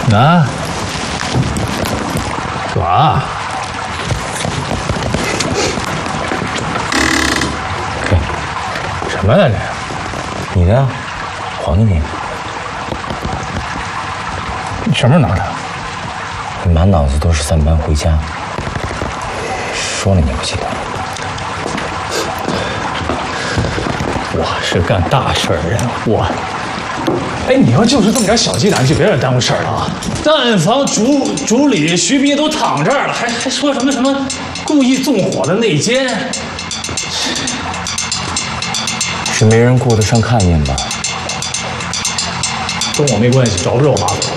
啊？干嘛？ 给， 什么呀这？ 你的呀，还给你。 你什么时候拿的？ 你满脑子都是3班回家，说了你不记得。 我是干大事的人，我。哎，你要就是这么点小鸡蛋，就别让耽误事儿了啊！蛋房主理徐斌都躺这儿了，还说什么故意纵火的内奸， 是没人顾得上看一眼吧？ 跟我没关系，找不着我麻烦。